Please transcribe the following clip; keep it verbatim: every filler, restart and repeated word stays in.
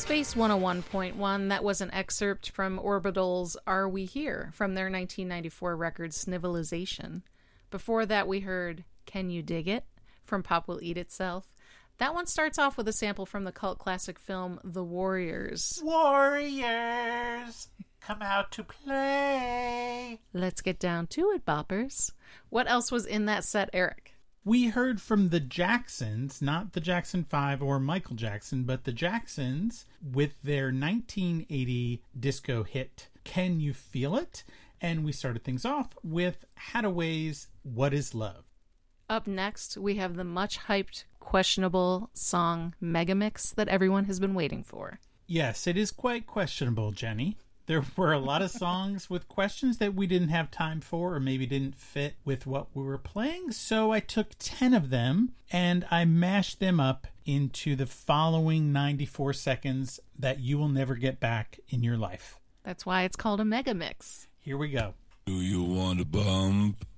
Space one oh one point one, that was an excerpt from Orbital's Are We Here? From their nineteen ninety-four record Snivelization. Before that, we heard Can You Dig It? From Pop Will Eat Itself. That one starts off with a sample from the cult classic film The Warriors. Warriors, come out to play. Let's get down to it, boppers. What else was in that set, Eric? We heard from the Jacksons, not the Jackson five or Michael Jackson, but the Jacksons with their nineteen eighty disco hit, Can You Feel It? And we started things off with Hadaway's What Is Love? Up next, we have the much-hyped, questionable song Megamix that everyone has been waiting for. Yes, it is quite questionable, Jenny. There were a lot of songs with questions that we didn't have time for or maybe didn't fit with what we were playing. So I took ten of them and I mashed them up into the following ninety-four seconds that you will never get back in your life. That's why it's called a mega mix. Here we go. Do you want to bump?